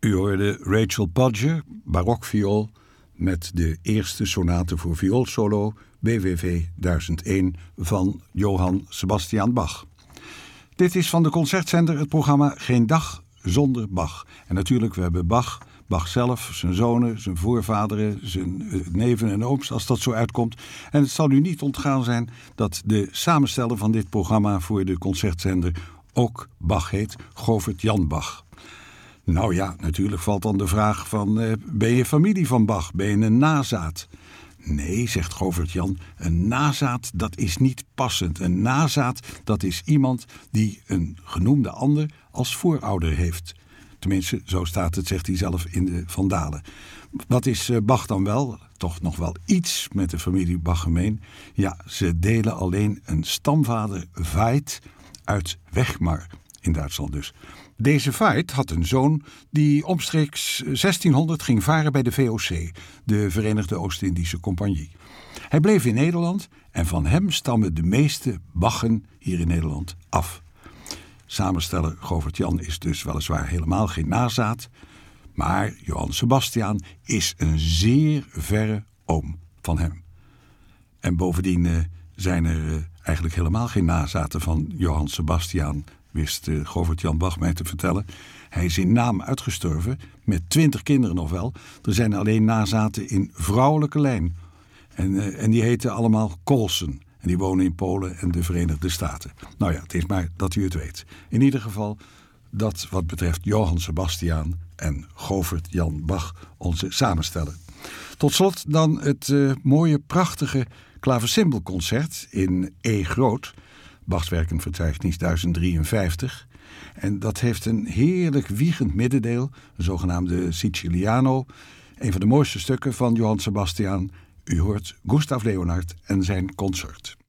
U hoorde Rachel Podger, barokviool, met de eerste sonate voor vioolsolo BWV 1001 van Johann Sebastian Bach. Dit is van de Concertzender het programma Geen dag zonder Bach. En natuurlijk, we hebben Bach zelf, zijn zonen, zijn voorvaderen, zijn neven en ooms, als dat zo uitkomt. En het zal u niet ontgaan zijn dat de samensteller van dit programma voor de Concertzender ook Bach heet, Govert Jan Bach. Nou ja, natuurlijk valt dan de vraag van, ben je familie van Bach? Ben je een nazaat? Nee, zegt Govert Jan, een nazaat dat is niet passend. Een nazaat dat is iemand die een genoemde ander als voorouder heeft. Tenminste, zo staat het, zegt hij zelf in de Vandalen. Wat is Bach dan wel? Toch nog wel iets met de familie Bach gemeen. Ja, ze delen alleen een stamvader Veit uit Wegmar, in Duitsland dus. Deze Veit had een zoon die omstreeks 1600 ging varen bij de VOC, de Verenigde Oost-Indische Compagnie. Hij bleef in Nederland en van hem stammen de meeste Bachen hier in Nederland af. Samensteller Govert Jan is dus weliswaar helemaal geen nazaat, maar Johann Sebastian is een zeer verre oom van hem. En bovendien zijn er eigenlijk helemaal geen nazaten van Johann Sebastian, wist Govert Jan Bach mij te vertellen. Hij is in naam uitgestorven, met 20 kinderen nog wel. Er zijn alleen nazaten in vrouwelijke lijn. En die heten allemaal Colson. En die wonen in Polen en de Verenigde Staten. Nou ja, het is maar dat u het weet. In ieder geval, dat wat betreft Johann Sebastian en Govert Jan Bach, onze samensteller. Tot slot dan het mooie, prachtige klaversymbelconcert in E groot, Bachs Werkenverzeichnis 1053. En dat heeft een heerlijk wiegend middendeel, een zogenaamde Siciliano. Een van de mooiste stukken van Johann Sebastian. U hoort Gustav Leonhardt en zijn consort.